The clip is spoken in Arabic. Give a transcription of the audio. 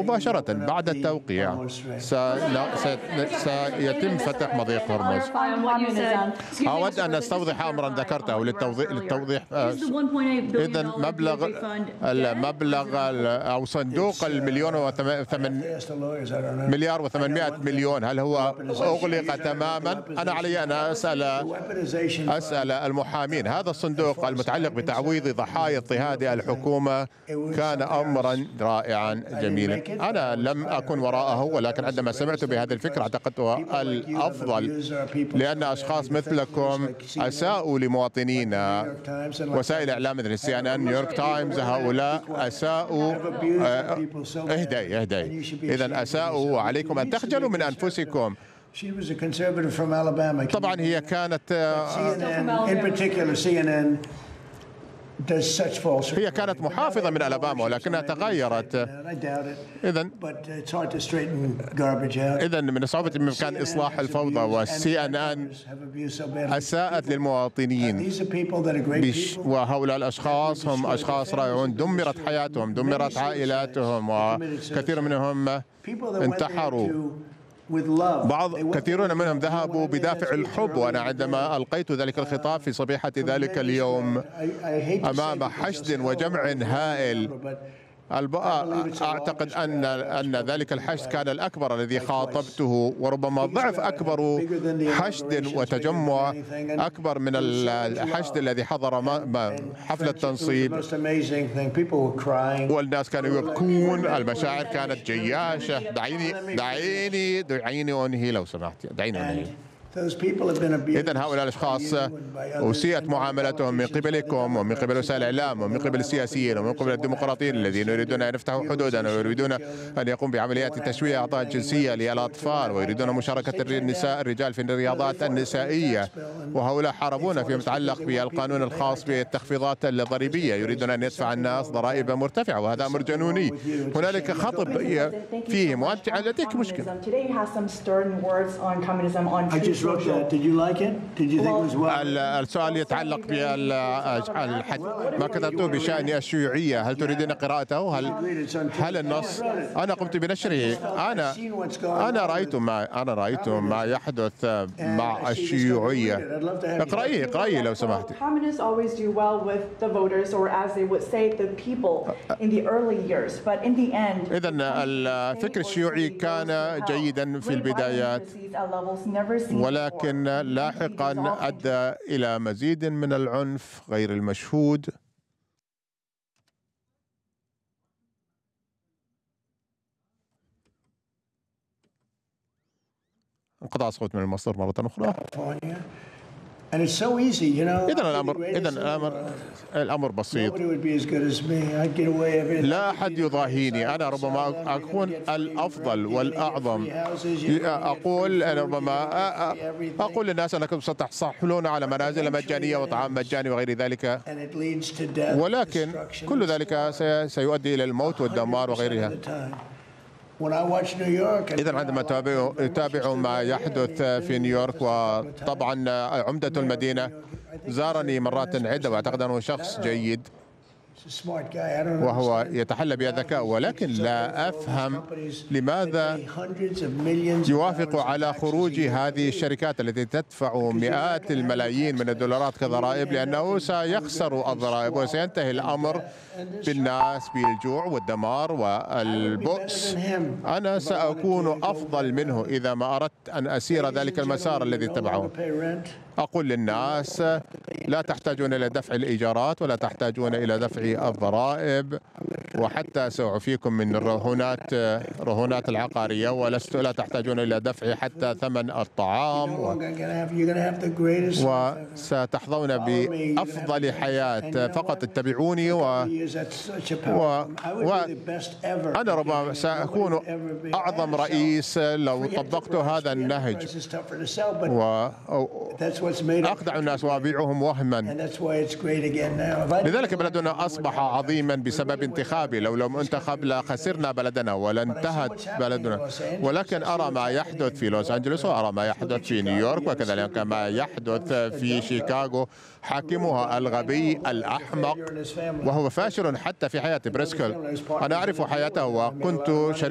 مباشرة بعد التوقيع سيتم فتح مضيق هرمز. أود أن أستوضح أمرا ذكرته للتوضيح. إذا المبلغ أو صندوق مليار و800 مليون، هل هو أغلق تماما؟ أنا علي أن أسأل المحامين. هذا الصندوق المتعلق بتعويض ضحايا اضطهاد الحكومة كان أمرا رائعا جميلا. أنا لم أكن وراءه، ولكن عندما سمعت بهذه الفكرة اعتقدتها الأفضل، لأن أشخاص مثلكم أساءوا لمواطنينا. وسائل إعلام مثل CNN، نيويورك تايمز، هؤلاء أساءوا. اهدئي. إذا أساءوا، وعليكم أن تخجلوا من أنفسكم. طبعا هي كانت هي كانت محافظة من ألاباما، ولكنها تغيرت. إذا من الصعوبة بإمكان إصلاح الفوضى، CNN أساءت للمواطنين، وهؤلاء الأشخاص هم أشخاص رائعون. دمرت حياتهم، دمرت عائلاتهم، وكثير منهم انتحروا. كثيرون منهم ذهبوا بدافع الحب. وأنا عندما ألقيت ذلك الخطاب في صبيحة ذلك اليوم أمام حشد وجمع هائل، أعتقد أن ذلك الحشد كان الأكبر الذي خاطبته، وربما ضعف أكبر حشد وتجمع أكبر من الحشد الذي حضر حفل التنصيب. والناس كانوا يبكون، المشاعر كانت جياشة. دعيني أنهي لو سمحت، دعيني أنهي. إذن هؤلاء الأشخاص أسيئت معاملتهم من قبلكم ومن قبل وسائل الإعلام ومن قبل السياسيين ومن قبل الديمقراطيين الذين يريدون أن يفتحوا حدودنا ويريدون أن يقوم بعمليات تشويه أعضاء جنسية للأطفال ويريدون مشاركة الرجال في الرياضات النسائية. وهؤلاء حاربونا فيما يتعلق بالقانون الخاص بالتخفيضات الضريبية، يريدون أن يدفع الناس ضرائب مرتفعة، وهذا أمر جنوني. هنالك خطب فيه لديك مشكلة. السؤال يتعلق ما كتبته بشأن الشيوعية. هل تريدين قراءته؟ هل النص؟ أنا قمت بنشره. أنا رأيت ما يحدث مع الشيوعية. اقرأيه لو سمحت. إذن الفكر الشيوعي كان جيدا في البدايات، ولكن لاحقا أدى إلى مزيد من العنف غير المشهود. انقطع الصوت من المصدر مرة أخرى. الأمر بسيط. لا أحد يضاهيني. أنا ربما أكون الأفضل والأعظم. أقول للناس أنكم ستحصلون على منازل مجانية وطعام مجاني وغير ذلك، ولكن كل ذلك سيؤدي إلى الموت والدمار وغيرها. إذا عندما أتابع ما يحدث في نيويورك، وطبعا عمدة المدينة زارني مرات عدة وأعتقد أنه شخص جيد وهو يتحلى بالذكاء، ولكن لا أفهم لماذا يوافق على خروج هذه الشركات التي تدفع مئات الملايين من الدولارات كضرائب، لأنه سيخسر الضرائب وسينتهي الأمر بالناس بالجوع والدمار والبؤس. أنا سأكون أفضل منه إذا ما أردت أن أسير ذلك المسار الذي اتبعه. أقول للناس لا تحتاجون إلى دفع الإيجارات ولا تحتاجون إلى دفع الضرائب، وحتى سأعفيكم من الرهونات العقارية، لا تحتاجون إلى دفع حتى ثمن الطعام، وستحظون بأفضل حياة. فقط اتبعوني أنا ربما سأكون أعظم رئيس لو طبقت هذا النهج، وأخدع الناس وأبيعهم وهما. لذلك بلدنا أصبح عظيما بسبب انتخابي. لو لم انتخب لخسرنا بلدنا ولانتهت بلدنا. ولكن أرى ما يحدث في لوس أنجلوس، وأرى ما يحدث في نيويورك، وكذلك ما يحدث في شيكاغو. حاكمها الغبي الأحمق وهو فاشل حتى في حياة بريسكل. أنا أعرف حياته وكنت